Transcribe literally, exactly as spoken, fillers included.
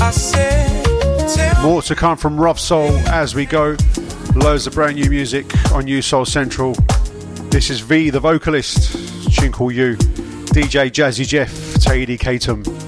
More to come from Rough Soul as we go. Loads of brand new music on New Soul Central. This is V, the vocalist. Tune called You. D J Jazzy Jeff, Taidi Katum.